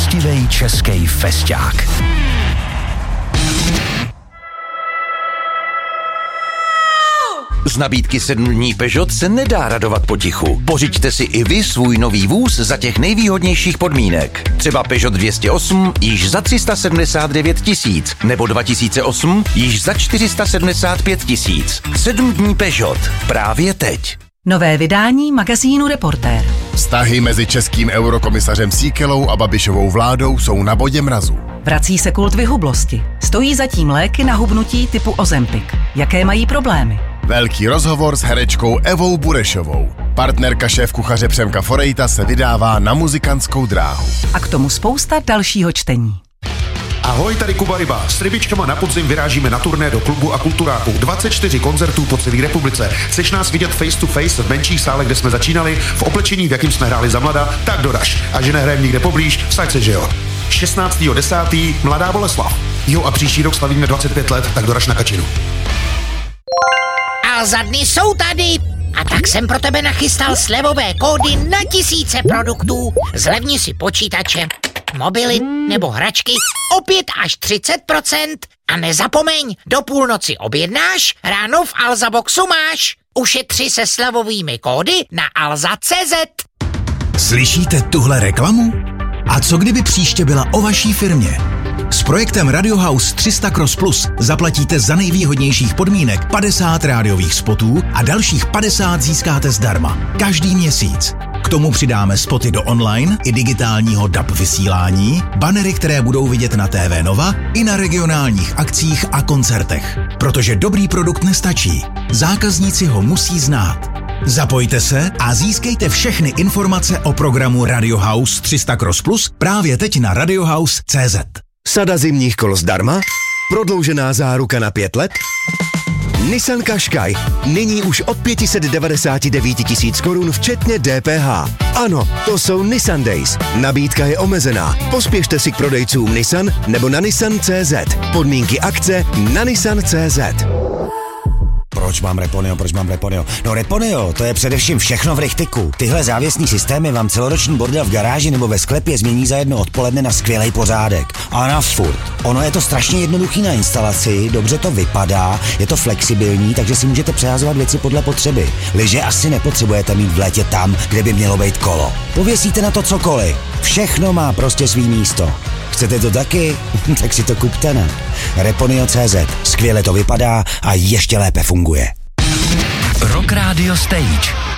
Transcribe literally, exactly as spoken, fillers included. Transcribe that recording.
poctivej český fesťák. Z nabídky sedm dní Peugeot se nedá radovat potichu. Pořiďte si i vy svůj nový vůz za těch nejvýhodnějších podmínek. Třeba Peugeot dvě stě osm již za tři sta sedmdesát devět tisíc nebo dva tisíce osm již za čtyři sta sedmdesát pět tisíc. sedm dní Peugeot. Právě teď. Nové vydání magazínu Reportér. Vztahy mezi českým eurokomisařem Síkelou a Babišovou vládou jsou na bodě mrazu. Vrací se kult vyhublosti. Stojí zatím léky na hubnutí typu Ozempic. Jaké mají problémy? Velký rozhovor s herečkou Evou Burešovou. Partnerka šéfkuchaře Přemka Forejta se vydává na muzikantskou dráhu. A k tomu spousta dalšího čtení. Ahoj, tady Kuba Ryba. S Rybičkama na podzim vyrážíme na turné do klubu a kulturáku. dvacet čtyři koncertů po celé republice. Chceš nás vidět face to face v menších sálech, kde jsme začínali, v oblečení, v jakým jsme hráli za mlada, tak doraž. A že nehrajeme nikde poblíž, vsaď se, že jo. šestnáctého desátého Mladá Boleslav. Jo, a příští rok slavíme dvacet pět let, tak doraž na Kačinu. A za dny jsou tady. A tak jsem pro tebe nachystal slevové kódy na tisíce produktů. Zlevni si počítače, mobily nebo hračky o pět až třicet procent. A nezapomeň, do půlnoci objednáš, ráno v Alza Boxu máš. Ušetři se slevovými kódy na alza tečka cé zet. Slyšíte tuhle reklamu? A co kdyby příště byla o vaší firmě? S projektem Radio House tři sta Cross Plus zaplatíte za nejvýhodnějších podmínek padesát rádiových spotů a dalších padesát získáte zdarma. Každý měsíc. K tomu přidáme spoty do online i digitálního D A B vysílání, banery, které budou vidět na T V Nova i na regionálních akcích a koncertech. Protože dobrý produkt nestačí. Zákazníci ho musí znát. Zapojte se a získejte všechny informace o programu Radio House tři sta Cross Plus právě teď na radiohouse tečka cé zet. Sada zimních kol zdarma? Prodloužená záruka na pět let? Nissan Qashqai. Nyní už od pět set devadesát devět tisíc korun včetně D P H. Ano, to jsou Nissan Days. Nabídka je omezená. Pospěšte si k prodejcům Nissan nebo na nissan tečka cé zet. Podmínky akce na nissan tečka cé zet. Proč mám Reponeo, proč mám Reponeo? No Reponeo, to je především všechno v rychtiku. Tyhle závěsní systémy vám celoroční bordel v garáži nebo ve sklepě změní za jedno odpoledne na skvělej pořádek. A na furt. Ono je to strašně jednoduchý na instalaci, dobře to vypadá, je to flexibilní, takže si můžete přehazovat věci podle potřeby. Lyže asi nepotřebujete mít v létě tam, kde by mělo být kolo. Pověsíte na to cokoliv. Všechno má prostě svý místo. Chcete to taky? Tak si to kupte, ne? Reponeo tečka cé zet. Skvěle to vypadá a ještě lépe funguje. Rock Radio Stage.